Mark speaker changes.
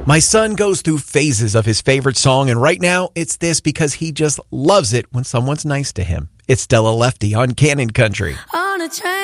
Speaker 1: My son goes through phases of his favorite song, and right now it's this because he just loves it when someone's nice to him. It's Stella Lefty on Cannon Country.
Speaker 2: On a train.